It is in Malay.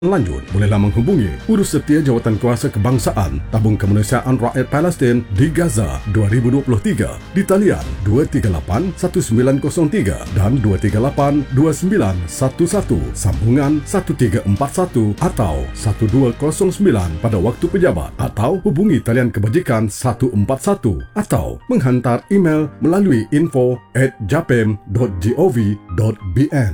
Lanjut, bolehlah menghubungi Urus Setia Jawatan Kuasa Kebangsaan Tabung Kemanusiaan Rakyat Palestin di Gaza 2023 di talian 238-1903 dan 238-2911, sambungan 1341 atau 1209 pada waktu pejabat, atau hubungi talian kebajikan 141 atau menghantar email melalui info@japem.gov.bn.